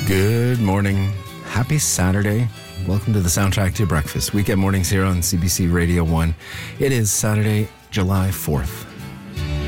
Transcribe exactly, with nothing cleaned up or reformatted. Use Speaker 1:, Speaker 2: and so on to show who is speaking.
Speaker 1: Good morning. Happy Saturday. Welcome to the soundtrack to your breakfast. Weekend mornings here on C B C Radio one. It is Saturday, July fourth.